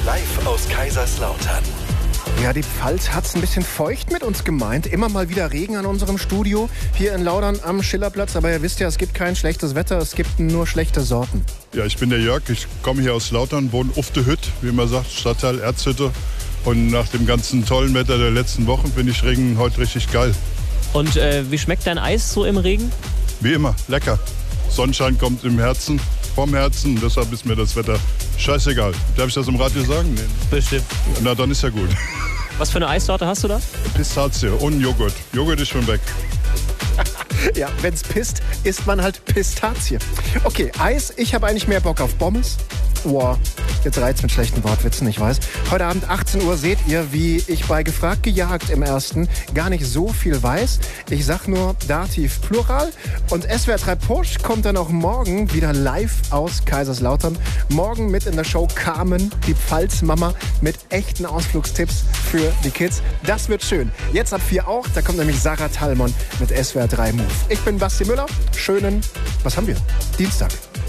live aus Kaiserslautern. Ja, die Pfalz hat's ein bisschen feucht mit uns gemeint. Immer mal wieder Regen an unserem Studio hier in Laudern am Schillerplatz. Aber ihr wisst ja, es gibt kein schlechtes Wetter, es gibt nur schlechte Sorten. Ja, ich bin der Jörg, ich komme hier aus Lautern, wohne auf der Hütte, wie man sagt, Stadtteil Erzhütte. Und nach dem ganzen tollen Wetter der letzten Wochen finde ich Regen heute richtig geil. Und wie schmeckt dein Eis so im Regen? Wie immer, lecker. Sonnenschein kommt im Herzen, vom Herzen, deshalb ist mir das Wetter scheißegal. Darf ich das im Radio sagen? Nee. Bestimmt. Na, dann ist ja gut. Was für eine Eissorte hast du da? Pistazie und Joghurt. Joghurt ist schon weg. Ja, wenn's pisst, isst man halt Pistazie. Okay, Eis, ich habe eigentlich mehr Bock auf Pommes. Wow, jetzt reizt mit schlechten Wortwitzen, ich weiß. Heute Abend 18 Uhr seht ihr, wie ich bei Gefragt gejagt im ersten gar nicht so viel weiß. Ich sag nur Dativ Plural. Und SWR 3 Push kommt dann auch morgen wieder live aus Kaiserslautern. Morgen mit in der Show Carmen, die Pfalzmama, mit echten Ausflugstipps für die Kids. Das wird schön. Jetzt ab 4 auch, da kommt nämlich Sarah Thalmon mit SWR 3 Move. Ich bin Basti Müller. Schönen, was haben wir? Dienstag.